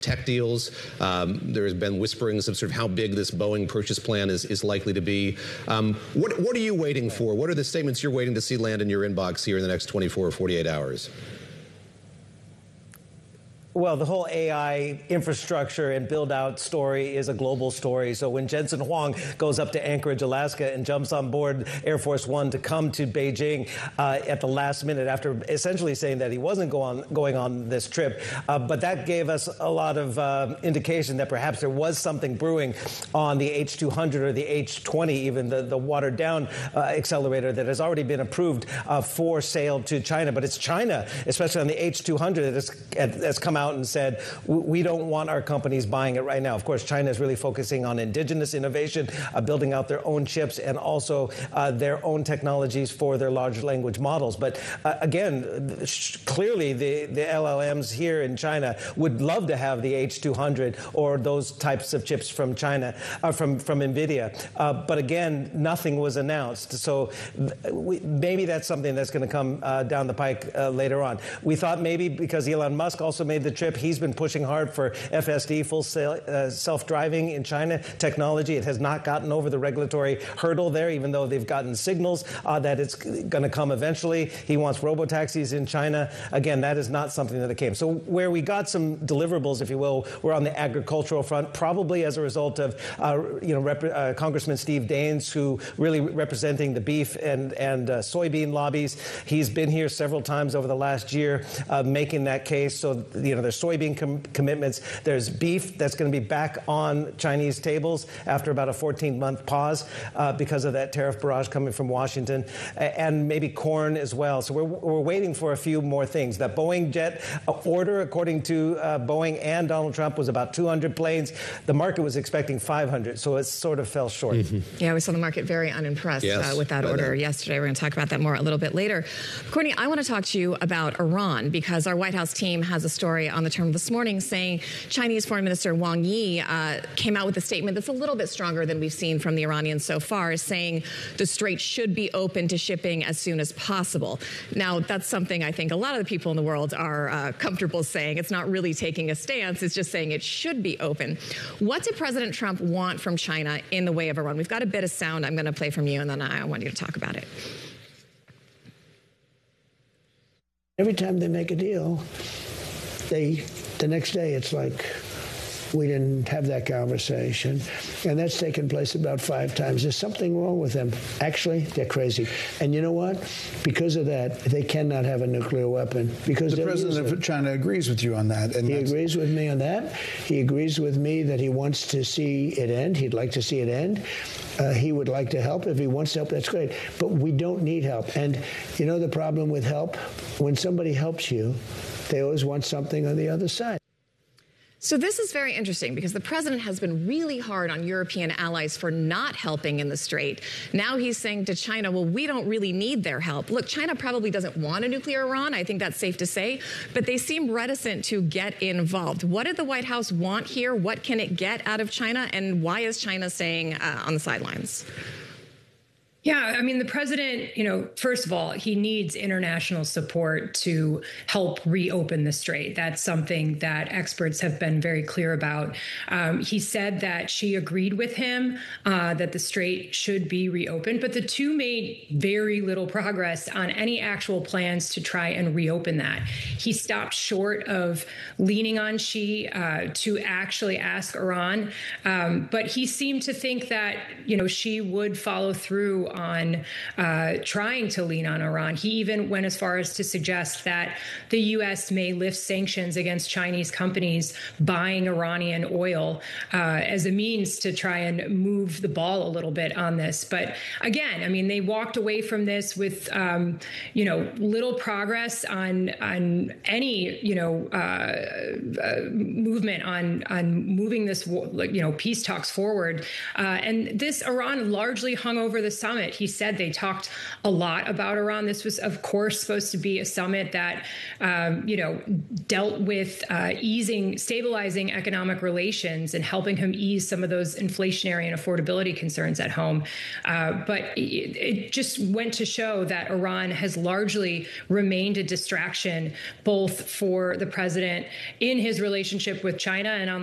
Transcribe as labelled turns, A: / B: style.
A: tech deals. There has been whisperings of sort of how big this Boeing purchase plan is likely to be. What are you waiting for? What are the statements you're waiting to see land in your inbox here in the next 24 or 48 hours?
B: Well, the whole AI infrastructure and build-out story is a global story. So when Jensen Huang goes up to Anchorage, Alaska, and jumps on board Air Force One to come to Beijing at the last minute after essentially saying that he wasn't going on this trip, but that gave us a lot of indication that perhaps there was something brewing on the H-200 or the H-20, even the watered-down accelerator that has already been approved for sale to China. But it's China, especially on the H-200, that's come out and said, we don't want our companies buying it right now. Of course, China is really focusing on indigenous innovation, building out their own chips and also their own technologies for their large language models. But again, clearly the LLMs here in China would love to have the H200 or those types of chips from China, from NVIDIA. But again, nothing was announced. So maybe that's something that's going to come down the pike later on. We thought maybe because Elon Musk also made the trip, he's been pushing hard for FSD, full self-driving in China technology. It has not gotten over the regulatory hurdle there, even though they've gotten signals that it's going to come eventually. He wants robo-taxis in China. Again, that is not something that came. So where we got some deliverables, if you will, were on the agricultural front, probably as a result of Congressman Steve Daines, who really representing the beef and soybean lobbies. He's been here several times over the last year making that case. So, there's soybean commitments. There's beef that's going to be back on Chinese tables after about a 14-month pause because of that tariff barrage coming from Washington, and maybe corn as well. So we're waiting for a few more things. That Boeing jet order, according to Boeing and Donald Trump, was about 200 planes. The market was expecting 500, so it sort of fell short.
C: Mm-hmm. Yeah, we saw the market very unimpressed with that order yesterday. We're going to talk about that more a little bit later. Courtney, I want to talk to you about Iran, because our White House team has a story on the term this morning saying Chinese Foreign Minister Wang Yi came out with a statement that's a little bit stronger than we've seen from the Iranians so far, saying the Strait should be open to shipping as soon as possible. Now, that's something I think a lot of the people in the world are comfortable saying. It's not really taking a stance. It's just saying it should be open. What did President Trump want from China in the way of Iran? We've got a bit of sound I'm going to play from you, and then I want you to talk about it.
D: Every time they make a deal, the next day it's like, we didn't have that conversation. And that's taken place about 5 times. There's something wrong with them. Actually, they're crazy. And you know what? Because of that, they cannot have a nuclear weapon. Because
E: the president of China agrees with you on that. And
D: he agrees with me on that. He agrees with me that he wants to see it end. He'd like to see it end. He would like to help. If he wants to help, that's great. But we don't need help. And you know the problem with help? When somebody helps you, they always want something on the other side.
C: So this is very interesting because the president has been really hard on European allies for not helping in the Strait. Now he's saying to China, well, we don't really need their help. Look, China probably doesn't want a nuclear Iran. I think that's safe to say. But they seem reticent to get involved. What did the White House want here? What can it get out of China? And why is China staying on the sidelines?
F: Yeah, I mean, the president, first of all, he needs international support to help reopen the Strait. That's something that experts have been very clear about. He said that she agreed with him that the Strait should be reopened, but the two made very little progress on any actual plans to try and reopen that. He stopped short of leaning on Xi to actually ask Iran, but he seemed to think that, Xi would follow through on trying to lean on Iran. He even went as far as to suggest that the U.S. may lift sanctions against Chinese companies buying Iranian oil as a means to try and move the ball a little bit on this. But again, I mean, they walked away from this with, little progress on any, movement on moving this, peace talks forward. And this Iran largely hung over the summit. summit, he said they talked a lot about Iran. This was, of course, supposed to be a summit that, dealt with stabilizing economic relations and helping him ease some of those inflationary and affordability concerns at home. But it just went to show that Iran has largely remained a distraction, both for the president in his relationship with China and on